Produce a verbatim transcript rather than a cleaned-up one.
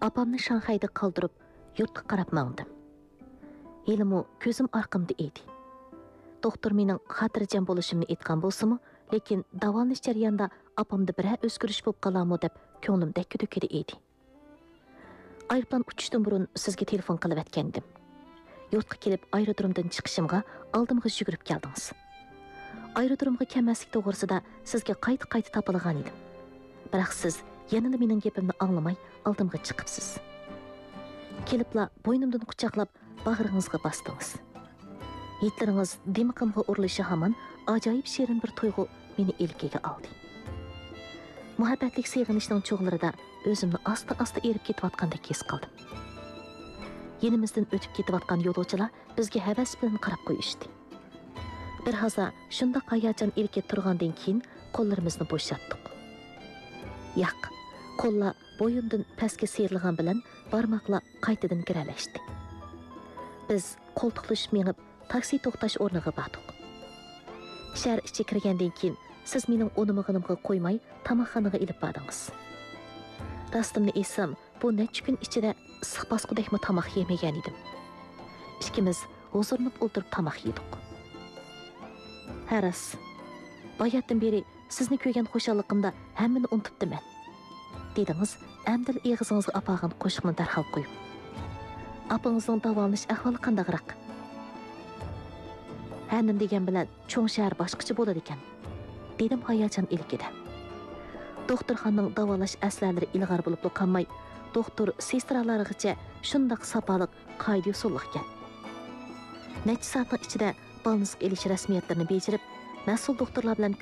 Apamni Shanxayda qoldirib, yurtga qarab mangdim. Елімі көзім арқымды еді. Доктор менің қатыржан болышымны етқан болсымы, лекен давалыныш жарыянда апамды бірә өзгіріш болып қаламы деп көңілім дәккі-дөкеді еді. Айырплан ұчыштың бұрын сізге телефон қылып әткендім. Yurtqa kelib aerodromdan chiqishimga oldimga yugurib keldingiz. Aerodromga kelmaslik to'g'risida sizga qayta-qayta topilgan edim. Biroq siz yana mening gapimni anglamay oldimga chiqibsiz. Kelibla bo'ynimdan quchoqlab bag'ringizga bosdingiz. Yetlaringiz dimiqimga urilishi hamon ajoyib shirin bir tuyg'u meni ilkiga oldi. Muhabbatlik sevginishning cho'g'larida o'zimni asta-asta erib ketayotgandek his qildim. Yenimizden ötüp ketayotgan yo'lovchilar bizga havas bilan qarab qo'yishdi. Bir haza shunda qayajon erkib turgandan keyin qo'llarimizni bo'shatdik. Yo'q, qo'llar bo'yindan pastga serilgan bilan barmoqlar qaytadan kiralashdi. Biz qo'ltiqlashib menib taksi to'xtash o'rniga bordik. Shahar ichiga kirgandan keyin siz mening o'nimig'inimga qo'ymay tamoqxonaga ilib bordingiz. Rostimni esam, bu necha kun ichida issiq bosqudekmi tamoq yemagan edim. Ikkimiz huzurnib o'tirib tamoq yedik. Haras, bayatdan beri sizni ko'rgan xo'shalligimda hammani unutibdiman. Dedingiz, amdil eg'izingizga apag'an qo'shiqni darhol qo'yib. Apangizning davolanish ahvoli qandaqroq? Handim degan bilan cho'ng shahar boshqacha bo'ladi ekan, dedim hayajon ilkida. Doktorxonaning davolash aslarlari ilg'or bo'lib qolmay, doktor sestralargacha shundaq sopaliq qoida usulliq ekan. Necha soatning ichida balnizga elish rasmiyatlarini bejirib, mas'ul doktorlar bilan